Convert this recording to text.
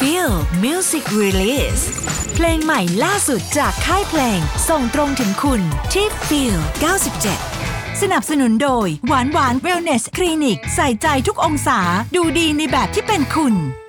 Feel Music Release เพลงใหม่ล่าสุดจากค่ายเพลงส่งตรงถึงคุณที่ Feel 97 สนับสนุนโดยหวานหวาน Wellness Clinic ใส่ใจทุกองศาดูดีในแบบที่เป็นคุณ